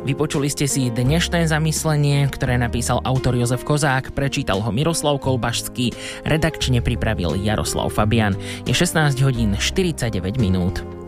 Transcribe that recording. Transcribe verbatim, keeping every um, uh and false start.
Vypočuli ste si dnešné zamyslenie, ktoré napísal autor Jozef Kozák, prečítal ho Miroslav Kolbašský, redakčne pripravil Jaroslav Fabian. Je šestnásť hodín štyridsaťdeväť minút.